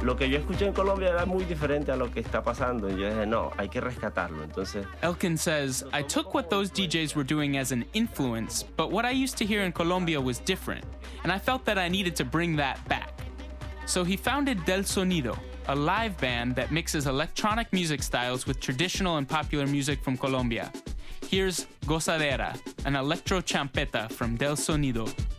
lo que yo escuché en Colombia era muy diferente a lo que está pasando. Y yo dije, no, hay que rescatarlo. Entonces, Elkin says, I took what those DJs were doing as an influence, but what I used to hear in Colombia was different, and I felt that I needed to bring that back. So he founded Del Sonido, a live band that mixes electronic music styles with traditional and popular music from Colombia. Here's Gozadera, an electro champeta from Del Sonido.